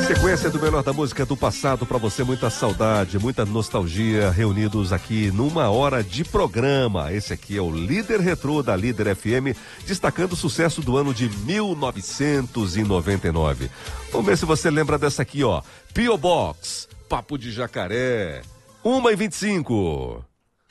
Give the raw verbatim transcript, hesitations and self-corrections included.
Sequência do melhor da música do passado para você, muita saudade, muita nostalgia, reunidos aqui numa hora de programa. Esse aqui é o Líder Retrô da Líder F M, destacando o sucesso do ano de mil novecentos e noventa e nove. Vamos ver se você lembra dessa aqui, ó. P O Box, Papo de Jacaré, uma e vinte e cinco.